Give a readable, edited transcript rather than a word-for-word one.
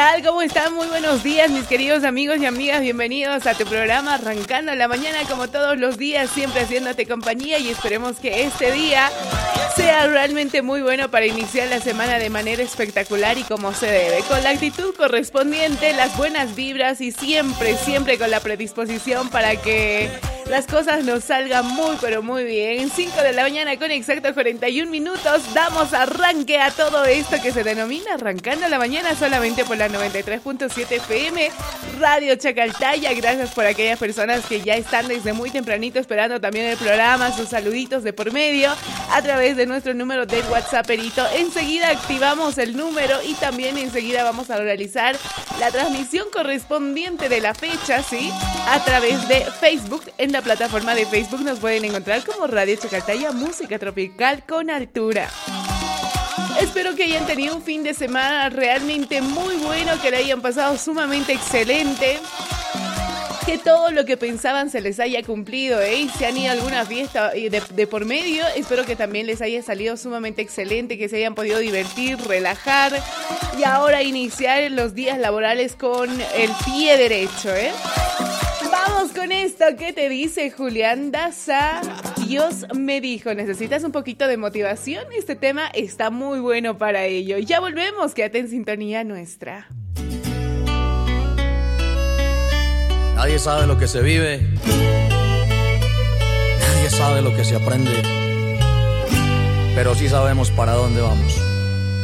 tal? ¿Cómo están? Muy buenos días, mis queridos amigos y amigas. Bienvenidos a tu programa Arrancando la Mañana, como todos los días, siempre haciéndote compañía, y esperemos que este día sea realmente muy bueno para iniciar la semana de manera espectacular y como se debe, con la actitud correspondiente, las buenas vibras y siempre con la predisposición para que las cosas nos salgan muy, pero muy bien. 5 de la mañana con exactos 41 minutos. Damos arranque a todo esto que se denomina Arrancando la Mañana, solamente por la 93.7 FM, Radio Chacaltaya. Gracias por aquellas personas que ya están desde muy tempranito esperando también el programa, sus saluditos de por medio, a través de nuestro número de WhatsApperito. Enseguida activamos el número y también enseguida vamos a realizar la transmisión correspondiente de la fecha, ¿sí? A través de Facebook. En la plataforma de Facebook nos pueden encontrar como Radio Chacaltaya, música tropical con altura. Espero que hayan tenido un fin de semana realmente muy bueno, que le hayan pasado sumamente excelente, que todo lo que pensaban se les haya cumplido, ¿eh? Y si han ido a alguna fiesta de por medio, espero que también les haya salido sumamente excelente, que se hayan podido divertir, relajar y ahora iniciar los días laborales con el pie derecho, ¿eh? Vamos con esto. ¿Qué te dice Julián Daza? Dios me dijo. ¿Necesitas un poquito de motivación? Este tema está muy bueno para ello. Ya volvemos, quédate en sintonía nuestra. Nadie sabe lo que se vive, nadie sabe lo que se aprende, pero sí sabemos para dónde vamos.